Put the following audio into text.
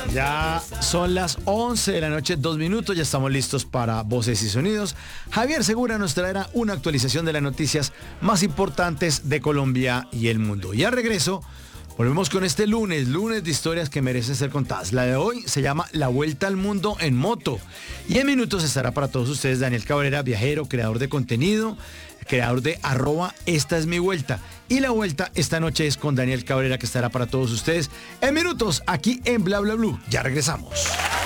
Ya son las 11 de la noche, 2 minutos, ya estamos listos para Voces y Sonidos. Javier Segura nos traerá una actualización de las noticias más importantes de Colombia y el mundo. Y al regreso, volvemos con este lunes de historias que merecen ser contadas. La de hoy se llama La Vuelta al Mundo en Moto. Y en minutos estará para todos ustedes Daniel Cabrera, viajero, creador de contenido, creador de @esta es mi vuelta. Y la vuelta esta noche es con Daniel Cabrera, que estará para todos ustedes en minutos aquí en Bla Bla Blue. Ya regresamos.